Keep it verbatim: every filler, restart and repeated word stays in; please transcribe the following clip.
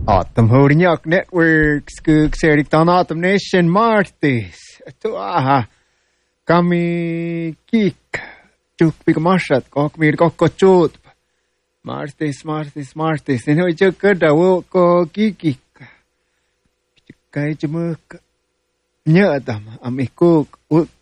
Atom Horiak Networks, Kukserik Tan Atom Nation Martis. Tuaha. Kami kik. Chukpik mashat. Kok mir kokko chut. Martis, Martis, Martis. Ini hoi chukada wo ko kikik. Kai chumuk. Nyatam. Amikuk.